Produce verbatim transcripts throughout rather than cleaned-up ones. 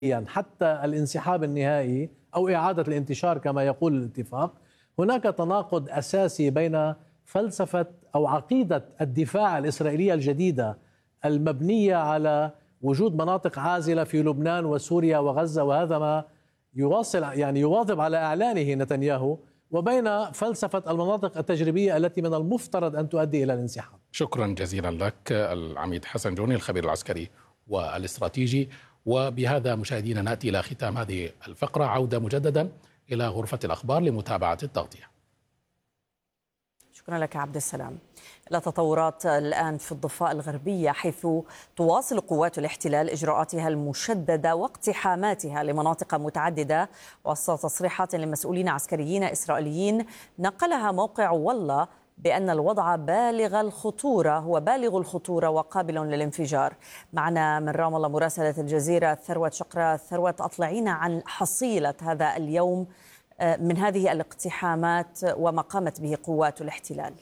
حتى الانسحاب النهائي أو إعادة الانتشار كما يقول الاتفاق، هناك تناقض أساسي بين فلسفة أو عقيدة الدفاع الإسرائيلية الجديدة المبنية على وجود مناطق عازلة في لبنان وسوريا وغزة، وهذا ما يواصل يعني يواظب على إعلانه نتنياهو، وبين فلسفة المناطق التجريبية التي من المفترض أن تؤدي إلى الانسحاب. شكرا جزيلا لك العميد حسن جوني الخبير العسكري والاستراتيجي. وبهذا مشاهدينا نأتي إلى ختام هذه الفقرة، عودة مجددا إلى غرفة الأخبار لمتابعة التغطية. شكرا لك عبد السلام. لا تطورات الآن في الضفة الغربية، حيث تواصل قوات الاحتلال إجراءاتها المشددة واقتحاماتها لمناطق متعددة، وسط تصريحات لمسؤولين عسكريين إسرائيليين نقلها موقع والله بأن الوضع بالغ الخطورة هو بالغ الخطورة وقابل للانفجار. معنا من رام الله مراسلة الجزيرة ثروت شقرة. ثروت، أطلعينا عن حصيلة هذا اليوم من هذه الاقتحامات وما قامت به قوات الاحتلال.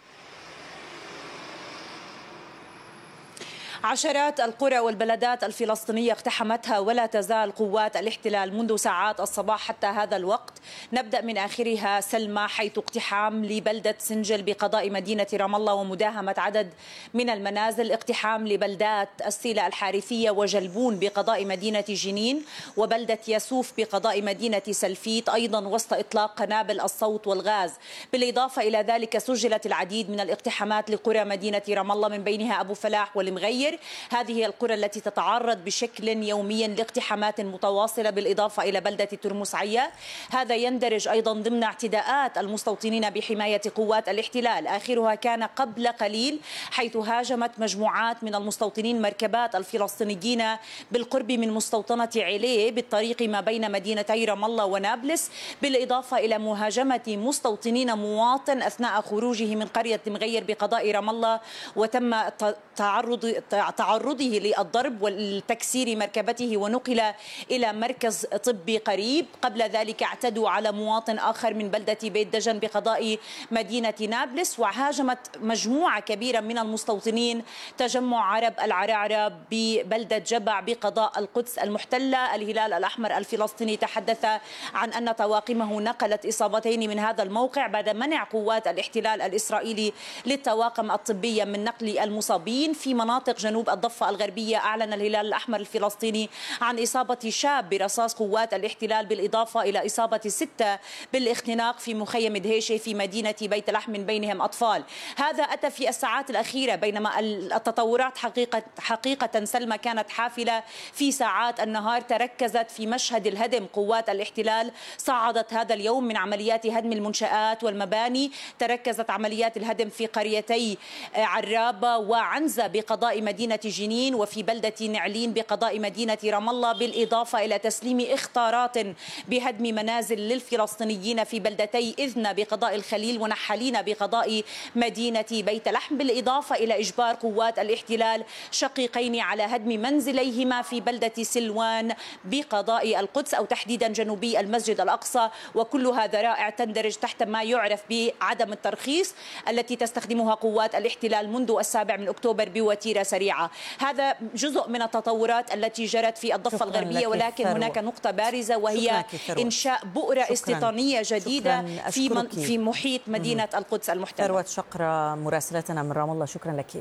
عشرات القرى والبلدات الفلسطينية اقتحمتها ولا تزال قوات الاحتلال منذ ساعات الصباح حتى هذا الوقت. نبدأ من آخرها سلمى، حيث اقتحام لبلدة سنجل بقضاء مدينة رام الله ومداهمة عدد من المنازل، اقتحام لبلدات السيلة الحارثية وجلبون بقضاء مدينة جنين، وبلدة ياسوف بقضاء مدينة سلفيت، أيضا وسط إطلاق قنابل الصوت والغاز. بالإضافة إلى ذلك سجلت العديد من الاقتحامات لقرى مدينة رام الله، من بينها أبو فلاح والمغير. هذه القرى التي تتعرض بشكل يومي لاقتحامات متواصلة، بالإضافة إلى بلدة ترمس عيا. هذا يندرج أيضا ضمن اعتداءات المستوطنين بحماية قوات الاحتلال، آخرها كان قبل قليل حيث هاجمت مجموعات من المستوطنين مركبات الفلسطينيين بالقرب من مستوطنة عليه بالطريق ما بين مدينتي رام الله ونابلس، بالإضافة إلى مهاجمة مستوطنين مواطن أثناء خروجه من قرية مغير بقضاء رام الله، وتم تعرض تعرضه للضرب والتكسير مركبته ونقل إلى مركز طبي قريب. قبل ذلك اعتدوا على مواطن آخر من بلدة بيت دجن بقضاء مدينة نابلس، وهاجمت مجموعة كبيرة من المستوطنين تجمع عرب العرعرة ببلدة جبع بقضاء القدس المحتلة. الهلال الأحمر الفلسطيني تحدث عن أن طواقمه نقلت إصابتين من هذا الموقع بعد منع قوات الاحتلال الإسرائيلي للطواقم الطبية من نقل المصابين. في مناطق جنوب الضفة الغربية أعلن الهلال الأحمر الفلسطيني عن إصابة شاب برصاص قوات الاحتلال، بالإضافة إلى إصابة ستة بالاختناق في مخيم دهيشة في مدينة بيت لحم من بينهم أطفال. هذا أتى في الساعات الأخيرة، بينما التطورات حقيقة, حقيقة سلمى كانت حافلة في ساعات النهار تركزت في مشهد الهدم. قوات الاحتلال صعدت هذا اليوم من عمليات هدم المنشآت والمباني، تركزت عمليات الهدم في قريتي عرابة وعنزة بقضاء مدينة جنين، وفي بلدة نعلين بقضاء مدينة رام الله، بالإضافة إلى تسليم إخطارات بهدم منازل للفلسطينيين في بلدتي إذنة بقضاء الخليل ونحالين بقضاء مدينة بيت لحم، بالإضافة إلى إجبار قوات الاحتلال شقيقين على هدم منزليهما في بلدة سلوان بقضاء القدس، أو تحديدا جنوبي المسجد الأقصى. وكلها ذرائع تندرج تحت ما يعرف بعدم الترخيص التي تستخدمها قوات الاحتلال منذ السابع من أكتوبر بوتيرة سريعة. هذا جزء من التطورات التي جرت في الضفة الغربية، ولكن هناك نقطة بارزة وهي إنشاء بؤرة استيطانية جديدة في من في محيط مدينة مم. القدس المحتلة. ثروت شقرة مراسلتنا من رام الله، شكرا لك.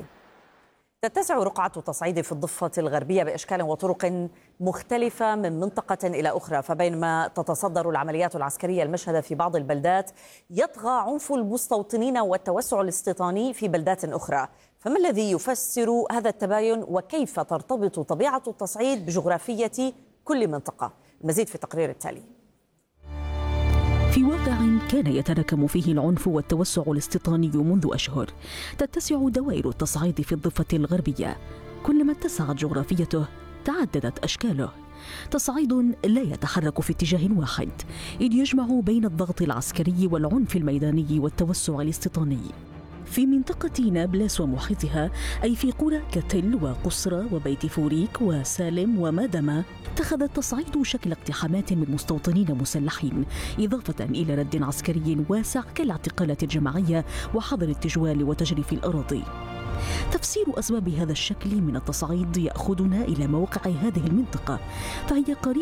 تتسع رقعة التصعيد في الضفة الغربية بأشكال وطرق مختلفة من منطقة إلى أخرى، فبينما تتصدر العمليات العسكرية المشهدة في بعض البلدات، يطغى عنف المستوطنين والتوسع الاستيطاني في بلدات أخرى. فما الذي يفسر هذا التباين، وكيف ترتبط طبيعة التصعيد بجغرافية كل منطقة؟ المزيد في التقرير التالي. في واقع كان يتراكم فيه العنف والتوسع الاستيطاني منذ أشهر، تتسع دوائر التصعيد في الضفة الغربية. كلما اتسعت جغرافيته تعددت أشكاله. تصعيد لا يتحرك في اتجاه واحد، إذ يجمع بين الضغط العسكري والعنف الميداني والتوسع الاستيطاني. في منطقة نابلس ومحيطها، أي في قرى كتل وقصرى وبيت فوريك وسالم ومادمة، اتخذ التصعيد شكل اقتحامات من مستوطنين مسلحين، إضافة إلى رد عسكري واسع كالاعتقالات الجماعية وحظر التجوال وتجريف الأراضي. تفسير أسباب هذا الشكل من التصعيد يأخذنا إلى موقع هذه المنطقة، فهي قريبة